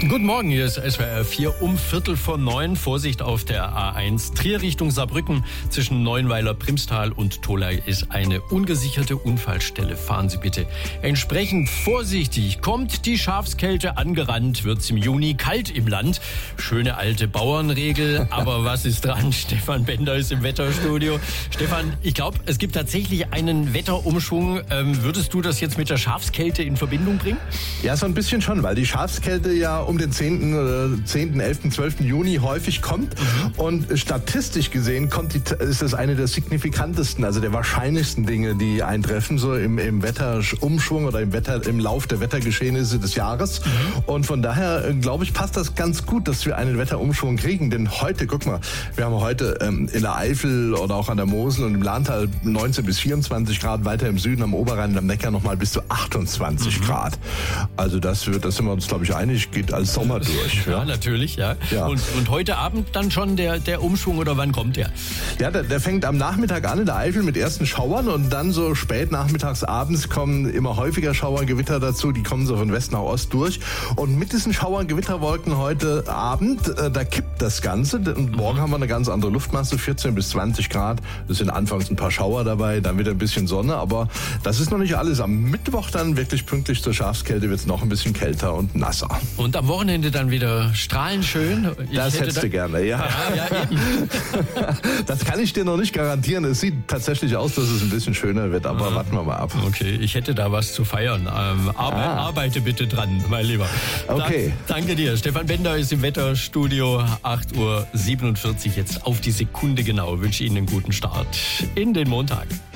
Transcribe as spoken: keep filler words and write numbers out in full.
Guten Morgen, hier ist S W R vier um Viertel vor neun. Vorsicht auf der A eins. Trier Richtung Saarbrücken zwischen Neuenweiler, Primstal und Tolai ist eine ungesicherte Unfallstelle. Fahren Sie bitte entsprechend vorsichtig. Kommt die Schafskälte angerannt, wird's im Juni kalt im Land. Schöne alte Bauernregel, aber was ist dran? Stefan Bender ist im Wetterstudio. Stefan, ich glaube, es gibt tatsächlich einen Wetterumschwung. Ähm, würdest du das jetzt mit der Schafskälte in Verbindung bringen? Ja, so ein bisschen schon, weil die Schafskälte ja um den zehnten, zehnten, elften, zwölften Juni häufig kommt. Mhm. Und statistisch gesehen kommt die, ist das eine der signifikantesten, also der wahrscheinlichsten Dinge, die eintreffen, so im, im Wetterumschwung oder im Wetter, im Lauf der Wettergeschehnisse des Jahres. Mhm. Und von daher, glaube ich, passt das ganz gut, dass wir einen Wetterumschwung kriegen. Denn heute, guck mal, wir haben heute ähm, in der Eifel oder auch an der Mosel und im Lahntal neunzehn bis vierundzwanzig Grad, weiter im Süden am Oberrhein und am Neckar nochmal bis zu achtundzwanzig mhm. Grad. Also das wird, das sind wir uns, glaube ich, einig, geht als Sommer durch. Ja, ja natürlich, ja. ja. Und, und heute Abend dann schon der, der Umschwung oder wann kommt der? Ja, der, der fängt am Nachmittag an in der Eifel mit ersten Schauern und dann so spät nachmittags, abends kommen immer häufiger Schauer, Gewitter dazu, die kommen so von West nach Ost durch. Und mit diesen Schauern, Gewitterwolken heute Abend, äh, da kippt das Ganze. Und morgen mhm. haben wir eine ganz andere Luftmasse, vierzehn bis zwanzig Grad. Es sind anfangs ein paar Schauer dabei, dann wieder ein bisschen Sonne, aber das ist noch nicht alles. Am Mittwoch dann wirklich pünktlich zur Schafskälte wird es noch ein bisschen kälter und nasser. Und am Wochenende dann wieder strahlend schön. Ich das hättest da du gerne, ja. Ja, ja eben. Das kann ich dir noch nicht garantieren. Es sieht tatsächlich aus, dass es ein bisschen schöner wird, aber ah. warten wir mal ab. Okay, ich hätte da was zu feiern. Ähm, arbe- ah. Arbeite bitte dran, mein Lieber. Okay. Da, danke dir. Stefan Bender ist im Wetterstudio, acht Uhr siebenundvierzig, jetzt auf die Sekunde genau. Ich wünsche Ihnen einen guten Start in den Montag.